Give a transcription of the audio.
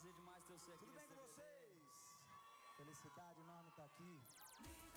prazer demais ter você aqui. Tudo bem com vocês? Felicidade enorme estar aqui.